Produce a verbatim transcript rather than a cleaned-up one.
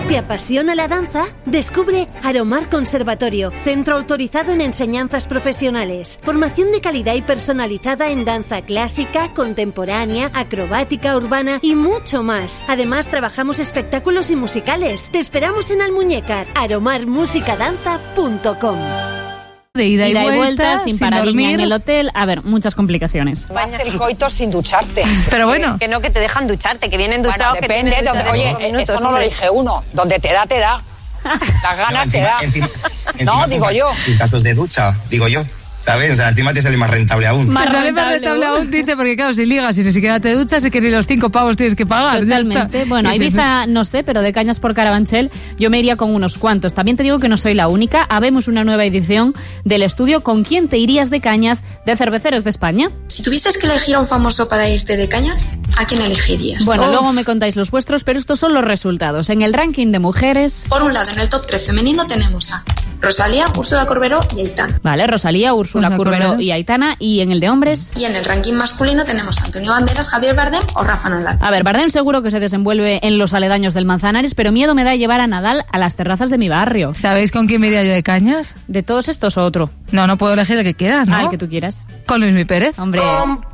¿Te apasiona la danza? Descubre Aromar Conservatorio, centro autorizado en enseñanzas profesionales. Formación de calidad y personalizada en danza clásica, contemporánea, acrobática, urbana y mucho más. Además, trabajamos espectáculos y musicales. Te esperamos en Almuñécar. aromar música danza punto com. De ida, ida y, vuelta, y vuelta, sin, sin paradiña en el hotel. A ver, muchas complicaciones. Vas a hacer coito sin ducharte. Pero bueno. Que, que no, que te dejan ducharte, que vienen duchados. Bueno, depende, que donde, oye, minutos, eso no hombre. lo dije uno. Donde te da, te da. Las ganas no, encima, te da. Encima, encima no, digo yo. Tus gastos de ducha, digo yo. ¿Sabes? O sea, encima te sale más rentable aún. Más sale más rentable aún, dice, porque claro, si ligas y ni siquiera te duchas, es que ni los cinco pavos tienes que pagar. Totalmente. Bueno, a Ibiza no sé, pero de cañas por Carabanchel yo me iría con unos cuantos. También te digo que no soy la única. Habemos una nueva edición del estudio ¿Con quién te irías de cañas? De Cerveceros de España. Si tuvieses que elegir a un famoso para irte de cañas, ¿a quién elegirías? Bueno, Uf. luego me contáis los vuestros, pero estos son los resultados. En el ranking de mujeres... Por un lado, en el top tres femenino tenemos a Rosalía, Úrsula Corberó y Aitana. Vale, Rosalía, Úrsula Corberó y Aitana. Y en el de hombres... Y en el ranking masculino tenemos a Antonio Banderas, Javier Bardem o Rafa Nadal. A ver, Bardem seguro que se desenvuelve en los aledaños del Manzanares, pero miedo me da llevar a Nadal a las terrazas de mi barrio. ¿Sabéis con quién me iría yo de cañas? ¿De todos estos o otro? No, no puedo elegir el que quieras, ¿no? Ah, el que tú quieras. Con Luismi Pérez. Hombre...